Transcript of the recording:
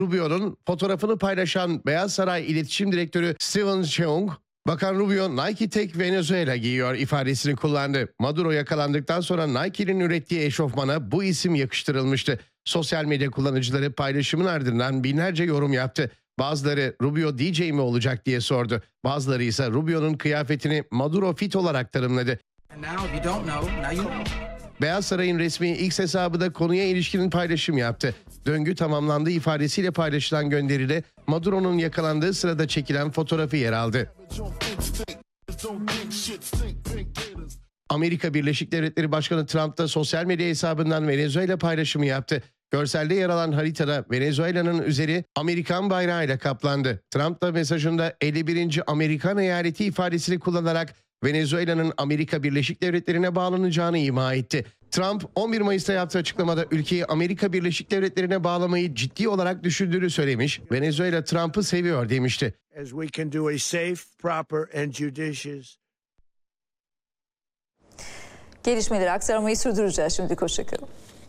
Rubio'nun fotoğrafını paylaşan Beyaz Saray İletişim Direktörü Steven Cheung, Bakan Rubio Nike tek Venezuela giyiyor ifadesini kullandı. Maduro yakalandıktan sonra Nike'nin ürettiği eşofmana bu isim yakıştırılmıştı. Sosyal medya kullanıcıları paylaşımın ardından binlerce yorum yaptı. Bazıları Rubio DJ mi olacak diye sordu. Bazıları ise Rubio'nun kıyafetini Maduro fit olarak tanımladı. Beyaz Saray'ın resmi X hesabı da konuya ilişkin paylaşım yaptı. Döngü tamamlandı ifadesiyle paylaşılan gönderide Maduro'nun yakalandığı sırada çekilen fotoğrafı yer aldı. Amerika Birleşik Devletleri Başkanı Trump da sosyal medya hesabından Venezuela paylaşımı yaptı. Görselde yer alan haritada Venezuela'nın üzeri Amerikan bayrağıyla kaplandı. Trump da mesajında 51. Amerikan eyaleti ifadesini kullanarak Venezuela'nın Amerika Birleşik Devletleri'ne bağlanacağını ima etti. Trump 11 Mayıs'ta yaptığı açıklamada ülkeyi Amerika Birleşik Devletleri'ne bağlamayı ciddi olarak düşündüğünü söylemiş. Venezuela Trump'ı seviyor demişti. Gelişmeleri aktarmayı sürdüreceğiz şimdi. Hoşça kalın.